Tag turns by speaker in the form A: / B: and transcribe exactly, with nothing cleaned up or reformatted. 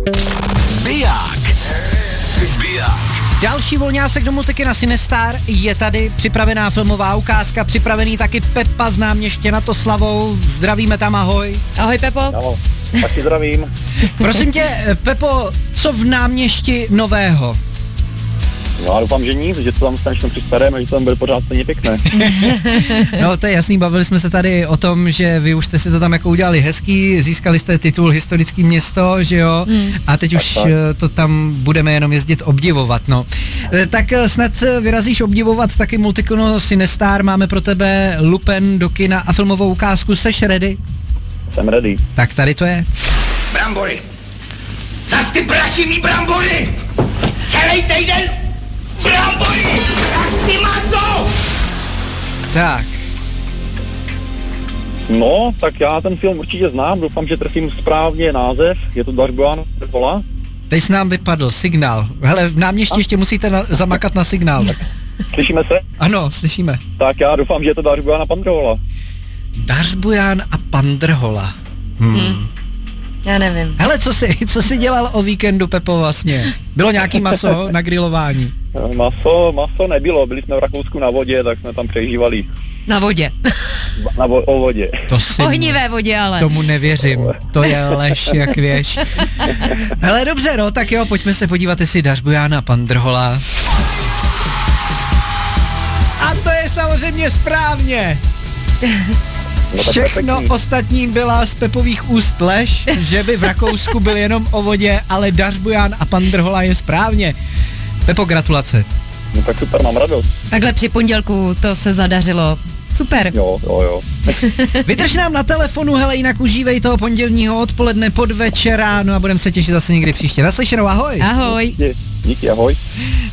A: Biják. Biják.
B: Další volňásek do multiky na Cinestar je tady, připravená filmová ukázka, připravený taky Pepa z Náměště nad Oslavou. Zdravíme tam, ahoj.
C: Ahoj, Pepo.
D: Ahoj, taky zdravím.
B: Prosím tě, Pepo, co v Náměšti nového?
D: No já doufám, že nic, že to tam strašně přispereme, že to tam bude pořád stejně pěkné.
B: No to je jasný, bavili jsme se tady o tom, že vy už jste si to tam jako udělali hezký, získali jste titul Historický město, že jo, hmm. a teď tak, už tak. to tam budeme jenom jezdit obdivovat, no. Tak snad vyrazíš obdivovat taky multikino Cinestar, máme pro tebe lupen do kina a filmovou ukázku, seš ready?
D: Jsem ready.
B: Tak tady to je.
A: Brambory. Zas ty prašivý brambory. Celý týden brambory. Zas maso.
B: Tak.
D: No, tak já ten film určitě znám, doufám, že trefím správně název, je to Dařbuán Pandrhola.
B: Teď s nám vypadl signál. Hele, v Náměstí ještě musíte na, zamakat na signál.
D: Slyšíme se?
B: Ano, slyšíme.
D: Tak já doufám, že je to Dařbuán Pandrhola.
B: Dařbuán a Pandrhola. Hmm. Hmm.
C: Já nevím.
B: Hele, co jsi, co jsi dělal o víkendu, Pepo, vlastně? Bylo nějaký maso na grilování?
D: Maso, maso nebylo, byli jsme v Rakousku na vodě, tak jsme tam přežívali.
C: Na vodě.
D: Na vo- o vodě.
B: To si
C: Ohnivé vodě, ale.
B: Tomu nevěřím, to je lež, jak věš. Hele, dobře, no, tak jo, pojďme se podívat, jestli Dařbuán a Pandrhola. A to je samozřejmě správně.
D: No,
B: Všechno ostatní byla z Pepových úst lež, že by v Rakousku byl jenom o vodě, ale Dařbuán a Pandrhola je správně. Pepo, gratulace.
D: No tak super, mám radost.
C: Takhle při pondělku to se zadařilo. Super.
D: Jo, jo, jo.
B: Vydrž nám na telefonu, hele, jinak užívej toho pondělního odpoledne, podvečera, no a budeme se těšit zase někdy příště. Naslyšenou, ahoj.
C: Ahoj.
D: Díky, díky, ahoj.